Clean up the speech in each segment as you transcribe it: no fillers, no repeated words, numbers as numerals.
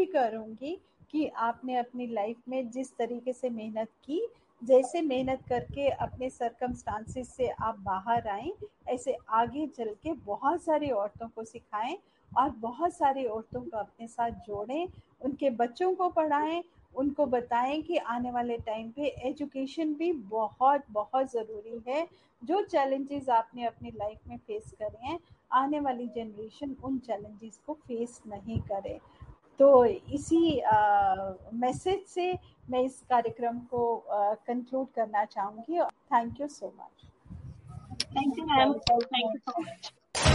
करूँगी कि आपने अपनी लाइफ में जिस तरीके से मेहनत की, जैसे मेहनत करके अपने सर्कमस्टांसेस से आप बाहर आएँ, ऐसे आगे चल के बहुत सारी औरतों को सिखाएँ और बहुत सारी औरतों को अपने साथ जोड़ें, उनके बच्चों को पढ़ाएँ, उनको बताएँ कि आने वाले टाइम पे एजुकेशन भी बहुत बहुत ज़रूरी है। जो चैलेंजेस आपने अपनी लाइफ में फेस करे हैं, आने वाली जनरेशन उन चैलेंजेस को फेस नहीं करे। तो इसी मैसेज से मैं इस कार्यक्रम को कंक्लूड करना चाहूँगी। Thank you so much. Thank you ma'am, thank you so much.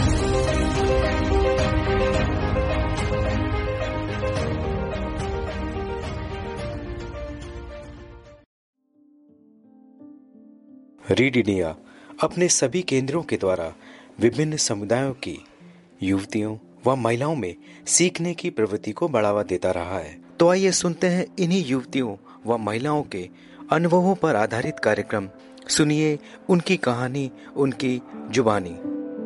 Read India अपने सभी केंद्रों के द्वारा विभिन्न समुदायों की युवतियों व महिलाओं में सीखने की प्रवृत्ति को बढ़ावा देता रहा है। तो आइए सुनते हैं इन्हीं युवतियों व महिलाओं के अनुभवों पर आधारित कार्यक्रम। सुनिए उनकी कहानी, उनकी जुबानी।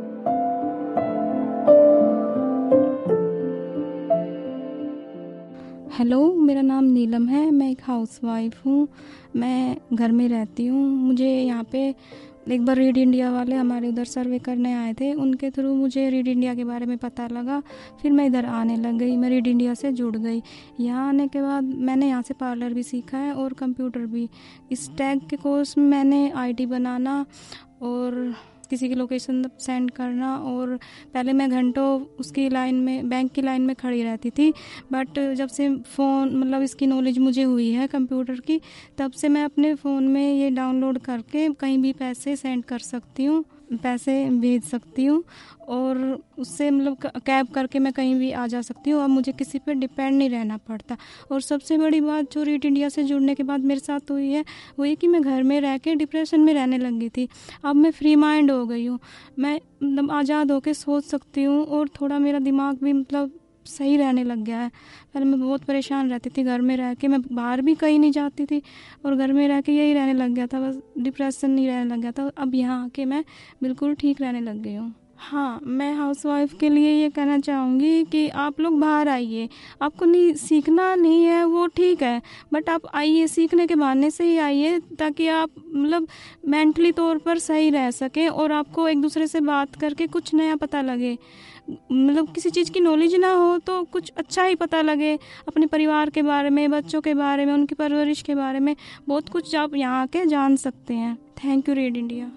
हेलो, मेरा नाम नीलम है। मैं एक हाउसवाइफ हूँ। मैं घर में रहती हूँ। मुझे यहाँ पे एक बार रीड इंडिया वाले हमारे उधर सर्वे करने आए थे, उनके थ्रू मुझे रीड इंडिया के बारे में पता लगा। फिर मैं इधर आने लग गई, मैं रीड इंडिया से जुड़ गई। यहाँ आने के बाद मैंने यहाँ से पार्लर भी सीखा है और कंप्यूटर भी। इस टैग के कोर्स में मैंने आईडी बनाना और किसी की लोकेशन सेंड करना, और पहले मैं घंटों उसकी लाइन में, बैंक की लाइन में खड़ी रहती थी। बट जब से फ़ोन मतलब इसकी नॉलेज मुझे हुई है कंप्यूटर की, तब से मैं अपने फ़ोन में ये डाउनलोड करके कहीं भी पैसे सेंड कर सकती हूँ, पैसे भेज सकती हूँ, और उससे मतलब कैब करके मैं कहीं भी आ जा सकती हूँ। अब मुझे किसी पर डिपेंड नहीं रहना पड़ता। और सबसे बड़ी बात जो रीड इंडिया से जुड़ने के बाद मेरे साथ हुई है वो ये कि मैं घर में रह के डिप्रेशन में रहने लगी थी। अब मैं फ्री माइंड हो गई हूँ। मैं मतलब आज़ाद होकर सोच सकती हूँ और थोड़ा मेरा दिमाग भी मतलब सही रहने लग गया है। पहले मैं बहुत परेशान रहती थी घर में रह के, मैं बाहर भी कहीं नहीं जाती थी और घर में रह के यही रहने लग गया था, बस डिप्रेशन नहीं रहने लग गया था। अब यहाँ आके मैं बिल्कुल ठीक रहने लग गई हूँ। हाँ, मैं हाउसवाइफ के लिए ये कहना चाहूँगी कि आप लोग बाहर आइए। आपको नहीं सीखना नहीं है वो ठीक है, बट आप आइए, सीखने के बहाने से ही आइए, ताकि आप मतलब मेंटली तौर पर सही रह सकें और आपको एक दूसरे से बात करके कुछ नया पता लगे। मतलब किसी चीज़ की नॉलेज ना हो तो कुछ अच्छा ही पता लगे, अपने परिवार के बारे में, बच्चों के बारे में, उनकी परवरिश के बारे में बहुत कुछ आप यहाँ आके जान सकते हैं। Thank you read India.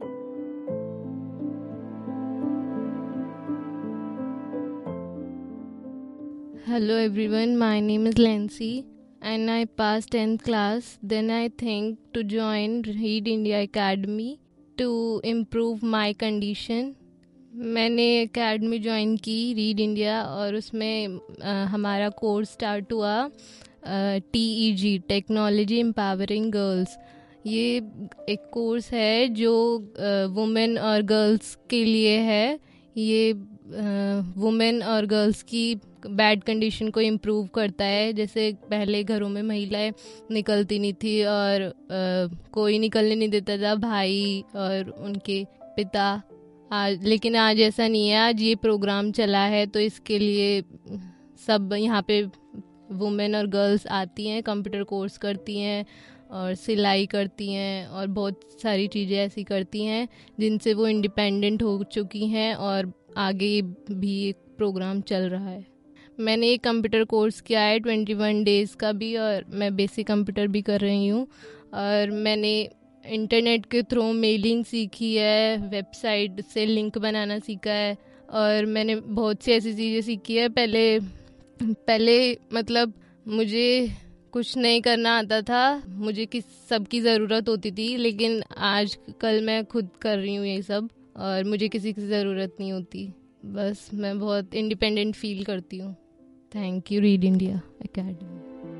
Hello everyone, my name is Lancy and I passed 10th class. Then I think to join Read India Academy to improve my condition. मैंने एकेडमी ज्वाइन की रीड इंडिया और उसमें हमारा course start हुआ TEG, technology empowering girls. ये एक course है जो वुमेन और गर्ल्स के लिए है। ये वुमेन और गर्ल्स की बैड कंडीशन को इम्प्रूव करता है। जैसे पहले घरों में महिलाएं निकलती नहीं थी और कोई निकलने नहीं देता था, भाई और उनके पिता। लेकिन आज ऐसा नहीं है। आज ये प्रोग्राम चला है तो इसके लिए सब यहाँ पे वुमेन और गर्ल्स आती हैं, कंप्यूटर कोर्स करती हैं और सिलाई करती हैं और बहुत सारी चीज़ें ऐसी करती हैं जिनसे वो इंडिपेंडेंट हो चुकी हैं, और आगे भी एक प्रोग्राम चल रहा है। मैंने एक कंप्यूटर कोर्स किया है 21 डेज़ का भी, और मैं बेसिक कंप्यूटर भी कर रही हूँ। और मैंने इंटरनेट के थ्रू मेलिंग सीखी है, वेबसाइट से लिंक बनाना सीखा है, और मैंने बहुत सी ऐसी चीज़ें सीखी है। पहले मतलब मुझे कुछ नहीं करना आता था, मुझे सबकी ज़रूरत होती थी, लेकिन आज कल मैं खुद कर रही हूँ ये सब और मुझे किसी की ज़रूरत नहीं होती। बस मैं बहुत इंडिपेंडेंट फील करती हूँ। Thank you read India academy.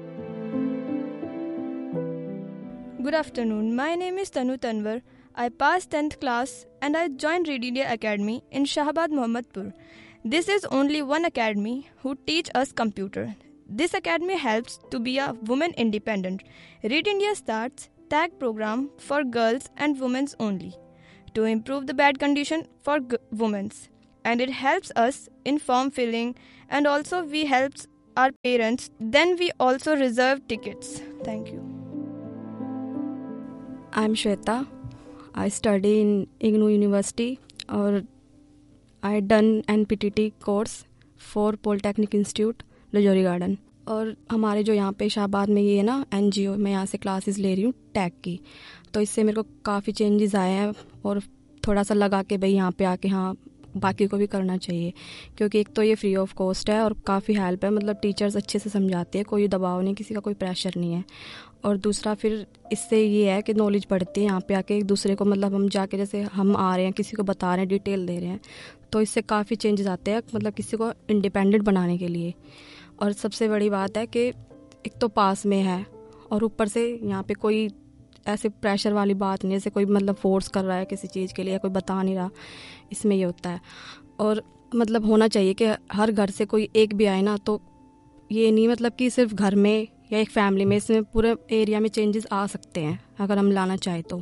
Good afternoon. My name is Tanu Tanwar. I passed 10th class and I joined Read India Academy in Shahabad Mohammadpur. This is only one academy who teach us computer. This academy helps to be a woman independent. Read India starts tag program for girls and women only to improve the bad condition for women, and it helps us in form filling, and also we helps our parents, then we also reserve tickets. Thank you. I'm Shweta. I study in IGNOU University और I done NPTT course for Polytechnic Institute, Rajouri garden. और हमारे जो यहाँ पे शाहबाद में ये है ना NGO, मैं यहाँ से क्लासेस ले रही हूँ टैग की, तो इससे मेरे को काफ़ी चेंजेस आए हैं और थोड़ा सा लगा कि भाई यहाँ पे आके हाँ बाकी को भी करना चाहिए, क्योंकि एक तो ये फ्री ऑफ कॉस्ट है और काफ़ी हेल्प है, मतलब टीचर्स अच्छे से समझाते हैं, कोई दबाव नहीं, किसी का कोई प्रेशर नहीं है। और दूसरा फिर इससे ये है कि नॉलेज बढ़ती है यहाँ पे आके एक दूसरे को, मतलब हम जाके जैसे हम आ रहे हैं किसी को बता रहे हैं, डिटेल दे रहे हैं, तो इससे काफ़ी चेंजेस आते हैं, मतलब किसी को इंडिपेंडेंट बनाने के लिए। और सबसे बड़ी बात है कि एक तो पास में है और ऊपर से यहाँ पे कोई ऐसे प्रेशर वाली बात नहीं, जैसे कोई मतलब फोर्स कर रहा है किसी चीज़ के लिए, कोई बता नहीं रहा, इसमें ये होता है। और मतलब होना चाहिए कि हर घर से कोई एक भी आए ना, तो ये नहीं मतलब कि सिर्फ घर में या एक फैमिली में, इसमें पूरे एरिया में चेंजेस आ सकते हैं अगर हम लाना चाहें तो।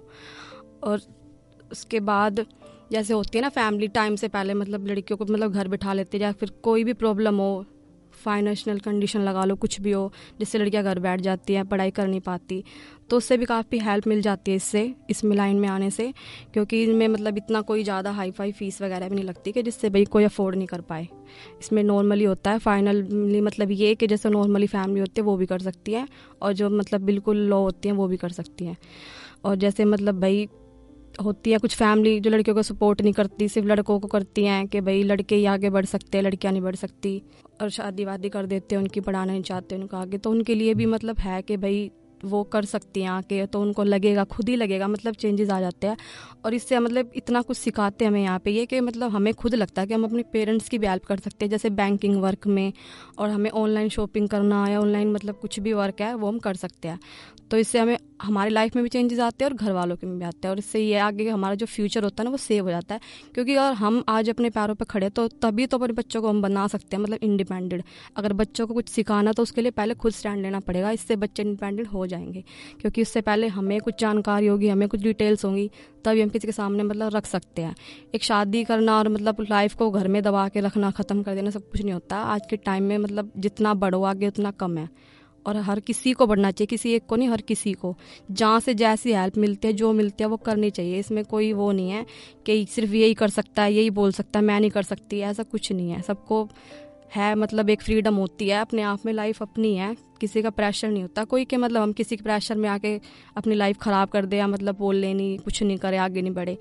और उसके बाद जैसे होती है ना फैमिली टाइम से पहले, मतलब लड़कियों को मतलब घर बिठा लेते हैं, या फिर कोई भी प्रॉब्लम हो, फाइनेंशियल कंडीशन लगा लो, कुछ भी हो, जिससे लड़कियां घर बैठ जाती हैं, पढ़ाई कर नहीं पाती, तो उससे भी काफ़ी हेल्प मिल जाती है इसमें लाइन में आने से, क्योंकि इनमें मतलब इतना कोई ज़्यादा हाई फाई फीस वगैरह भी नहीं लगती कि जिससे भाई कोई अफोर्ड नहीं कर पाए। इसमें नॉर्मली होता है फाइनली, मतलब ये कि जैसे नॉर्मली फैमिली होती है वो भी कर सकती है, और जो मतलब बिल्कुल लो होती हैं वो भी कर सकती हैं। और जैसे मतलब भाई होती है कुछ फैमिली जो लड़कियों को सपोर्ट नहीं करती, सिर्फ लड़कों को करती हैं कि भाई लड़के ही आगे बढ़ सकते हैं, लड़कियां नहीं बढ़ सकती, और शादी वादी कर देते हैं, उनकी पढ़ाना नहीं चाहते उनको आगे, तो उनके लिए भी मतलब है कि भाई वो कर सकती हैं आके, तो उनको लगेगा, खुद ही लगेगा, मतलब चेंजेस आ जाते हैं। और इससे मतलब इतना कुछ सिखाते हैं हमें यहाँ पे, ये कि मतलब हमें खुद लगता है कि हम अपने पेरेंट्स की भी हेल्प कर सकते हैं, जैसे बैंकिंग वर्क में, और हमें ऑनलाइन शॉपिंग करना या ऑनलाइन मतलब कुछ भी वर्क है वो हम कर सकते हैं। तो इससे हमें हमारी लाइफ में भी चेंजेस आते हैं और घर वालों के में भी आते हैं, और इससे ये आगे हमारा जो फ्यूचर होता है ना वो सेव हो जाता है, क्योंकि अगर हम आज अपने पैरों पर खड़े तो तभी तो अपने बच्चों को हम बना सकते हैं, मतलब इंडिपेंडेंट। अगर बच्चों को कुछ सिखाना तो उसके लिए पहले खुद स्टैंड लेना पड़ेगा, इससे बच्चे इंडिपेंडेंट हो जाएंगे, क्योंकि उससे पहले हमें कुछ जानकारी होगी, हमें कुछ डिटेल्स होंगी, तभी हम किसी के सामने मतलब रख सकते हैं। एक शादी करना और मतलब लाइफ को घर में दबा के रखना, ख़त्म कर देना, सब कुछ नहीं होता। आज के टाइम में मतलब जितना बढ़ो आगे उतना कम है, और हर किसी को बढ़ना चाहिए, किसी एक को नहीं, हर किसी को जहाँ से जैसी हेल्प मिलती है, जो मिलती है वो करनी चाहिए। इसमें कोई वो नहीं है कि सिर्फ यही कर सकता है, यही बोल सकता है, मैं नहीं कर सकती, ऐसा कुछ नहीं है। सबको है मतलब एक फ्रीडम होती है अपने आप में, लाइफ अपनी है, किसी का प्रेशर नहीं होता कोई कि मतलब हम किसी के प्रेशर में आके अपनी लाइफ ख़राब कर दे, या मतलब बोल लेनी, कुछ नहीं करे, आगे नहीं बढ़े।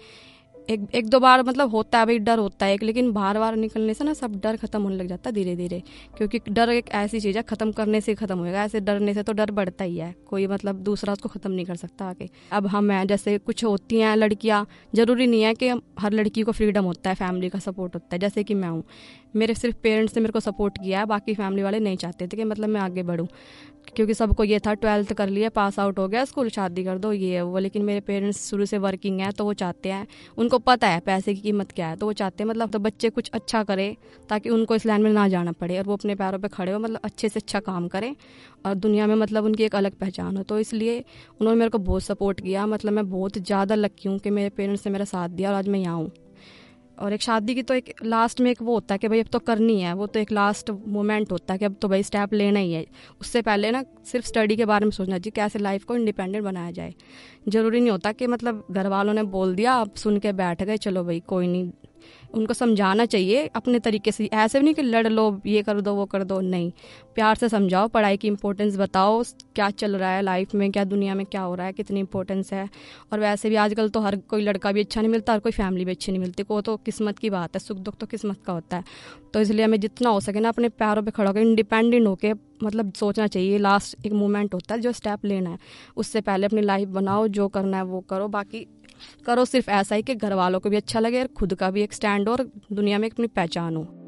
एक दो बार मतलब होता है भाई, डर होता है, लेकिन बार बार निकलने से ना सब डर खत्म होने लग जाता है धीरे धीरे, क्योंकि डर एक ऐसी चीज़ है खत्म करने से खत्म होएगा, ऐसे डरने से तो डर बढ़ता ही है, कोई मतलब दूसरा उसको ख़त्म नहीं कर सकता आके। अब हम हैं जैसे कुछ होती हैं लड़कियाँ, ज़रूरी नहीं है कि हर लड़की को फ्रीडम होता है, फैमिली का सपोर्ट होता है, जैसे कि मैं हूँ, मेरे सिर्फ पेरेंट्स ने मेरे को सपोर्ट किया है, बाकी फैमिली वाले नहीं चाहते थे कि मतलब मैं आगे बढ़ूँ, क्योंकि सबको ये था 12th कर लिया, पास आउट हो गया, स्कूल शादी कर दो, ये है वो। लेकिन मेरे पेरेंट्स शुरू से वर्किंग है, तो वो चाहते हैं, उनको पता है पैसे की कीमत क्या है, तो वो चाहते हैं मतलब तो बच्चे कुछ अच्छा करें ताकि उनको इस लाइन में ना जाना पड़े, और वो अपने पैरों पे खड़े हो, मतलब अच्छे से अच्छा काम करें और दुनिया में मतलब उनकी एक अलग पहचान हो। तो इसलिए उन्होंने मेरे को बहुत सपोर्ट किया, मतलब मैं बहुत ज़्यादा लकी हूँ कि मेरे पेरेंट्स ने मेरा साथ दिया और आज मैं यहाँ हूँ। और एक शादी की तो एक लास्ट में एक वो होता है कि भाई अब तो करनी है, वो तो एक लास्ट मोमेंट होता है कि अब तो भाई स्टेप लेना ही है। उससे पहले ना सिर्फ स्टडी के बारे में सोचना चाहिए, कैसे लाइफ को इंडिपेंडेंट बनाया जाए। ज़रूरी नहीं होता कि मतलब घर वालों ने बोल दिया आप सुन के बैठ गए, चलो भाई कोई नहीं, उनको समझाना चाहिए अपने तरीके से, ऐसे नहीं कि लड़ लो, ये कर दो वो कर दो, नहीं, प्यार से समझाओ, पढ़ाई की इंपॉर्टेंस बताओ, क्या चल रहा है लाइफ में, क्या दुनिया में क्या हो रहा है, कितनी इंपॉर्टेंस है। और वैसे भी आजकल तो हर कोई लड़का भी अच्छा नहीं मिलता, हर कोई फैमिली भी अच्छी नहीं मिलती, को तो किस्मत की बात है, सुख दुख तो किस्मत का होता है। तो इसलिए हमें जितना हो सके ना अपने पैरों पर खड़ा होकर इंडिपेंडेंट होकर मतलब सोचना चाहिए, लास्ट एक मोमेंट होता है जो स्टेप लेना है, उससे पहले अपनी लाइफ बनाओ, जो करना है वो करो, बाकी करो सिर्फ ऐसा ही कि घर वालों को भी अच्छा लगे और खुद का भी एक स्टैंड हो और दुनिया में अपनी पहचान हो।